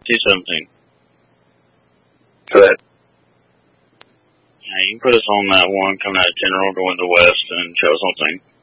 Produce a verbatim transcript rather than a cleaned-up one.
T seventeen. Go ahead. Yeah, you can put us on that one coming out of General going to the west and show us on thing.